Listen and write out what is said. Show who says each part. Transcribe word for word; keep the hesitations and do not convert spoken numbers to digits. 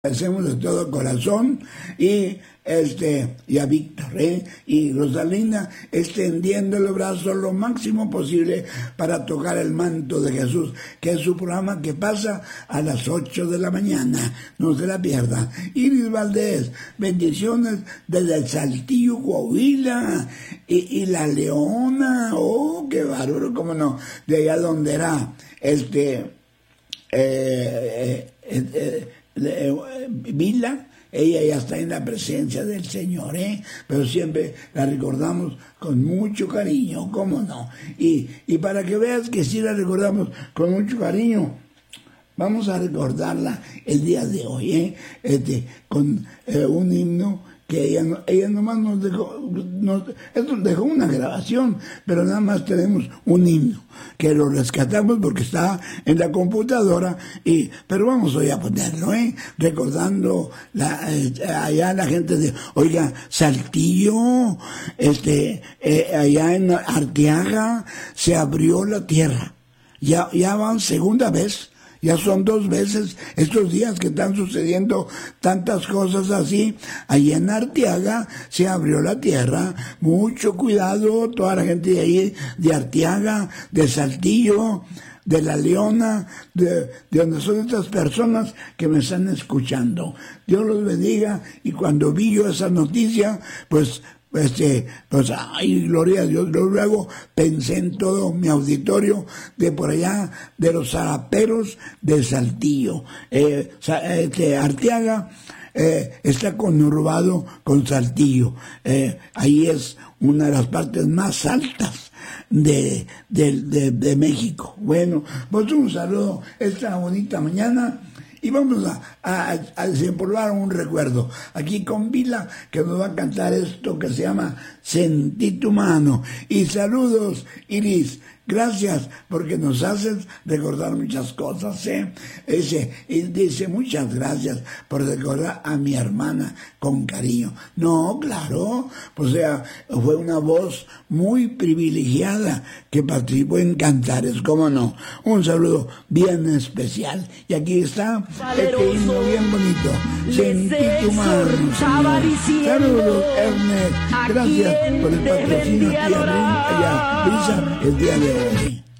Speaker 1: Agradecemos de todo corazón y este y a Víctor ¿eh? y Rosalinda extendiendo los brazos lo máximo posible para tocar el manto de Jesús, que es su programa que pasa a las ocho de la mañana, no se la pierda. Iris Valdés, bendiciones desde el Saltillo, Coahuila, y, y la Leona, oh, qué bárbaro, cómo no, de allá donde era este eh, eh, eh, eh, Vila, ella ya está en la presencia del Señor, ¿eh? Pero siempre la recordamos con mucho cariño, ¿cómo no? Y, y para que veas que sí la recordamos con mucho cariño, vamos a recordarla el día de hoy, ¿eh? Este, con eh, un himno que ella, ella nomás nos dejó, nos, esto dejó una grabación, pero nada más tenemos un himno, que lo rescatamos porque está en la computadora, y pero vamos hoy a ponerlo, ¿eh? Recordando la, eh, allá la gente de, oiga, Saltillo, este, eh, allá en Arteaga se abrió la tierra, ya, ya van segunda vez. Ya son dos veces estos días que están sucediendo tantas cosas así. Allí en Arteaga se abrió la tierra. Mucho cuidado, toda la gente de ahí, de Arteaga, de Saltillo, de La Leona, de, de donde son estas personas que me están escuchando. Dios los bendiga. Y cuando vi yo esa noticia, pues... Este, pues, ay, gloria a Dios. Luego pensé en todo mi auditorio de por allá, de los zaraperos de Saltillo. Eh, este, Arteaga eh, está conurbado con Saltillo. Eh, ahí es una de las partes más altas de, de, de, de México. Bueno, pues un saludo esta bonita mañana. Y vamos a, a, a desempolvar un recuerdo. Aquí con Vila, que nos va a cantar esto que se llama Sentí tu mano. Y saludos, Iris. Gracias, porque nos haces recordar muchas cosas, ¿eh? Dice, y dice, muchas gracias por recordar a mi hermana con cariño. No, claro, o sea, fue una voz muy privilegiada que participó en Cantares, ¿cómo no? Un saludo bien especial. Y aquí está este himno bien bonito. Sentí tu mano, Señor. Saludos, Ernest. Gracias por el patrocinio aquí allá, Brisa, el día de hoy.